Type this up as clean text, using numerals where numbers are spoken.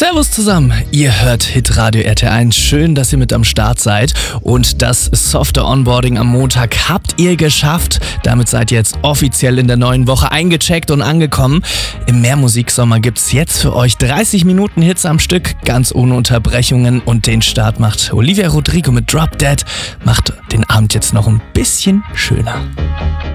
Servus zusammen, ihr hört Hitradio RT1, schön, dass ihr mit am Start seid und das softe Onboarding am Montag habt ihr geschafft. Damit seid ihr jetzt offiziell in der neuen Woche eingecheckt und angekommen. Im Mehrmusiksommer gibt's jetzt für euch 30 Minuten Hits am Stück, ganz ohne Unterbrechungen und den Start macht Olivia Rodrigo mit Drop Dead, macht den Abend jetzt noch ein bisschen schöner.